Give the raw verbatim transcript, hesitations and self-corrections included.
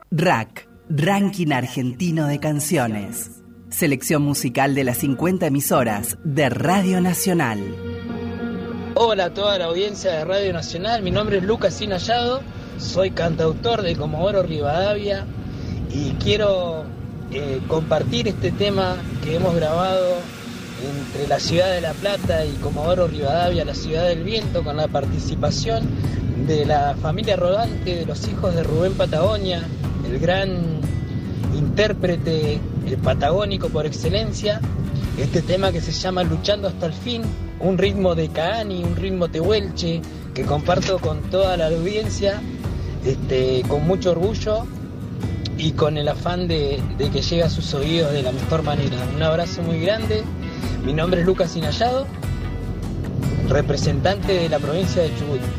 R A C, Ranking Argentino de Canciones. Selección musical de las cincuenta emisoras de Radio Nacional. Hola a toda la audiencia de Radio Nacional, mi nombre es Lucas Inayado, soy cantautor de Comodoro Rivadavia y quiero eh, compartir este tema que hemos grabado entre la ciudad de La Plata y Comodoro Rivadavia, la ciudad del viento, con la participación de la familia Rodante, de los hijos de Rubén Patagonia, el gran intérprete, el patagónico por excelencia. Este tema que se llama Luchando hasta el fin, un ritmo de Caani, un ritmo tehuelche, que comparto con toda la audiencia, este, con mucho orgullo y con el afán de, de que llegue a sus oídos de la mejor manera. Un abrazo muy grande, mi nombre es Lucas Inayado, representante de la provincia de Chubut.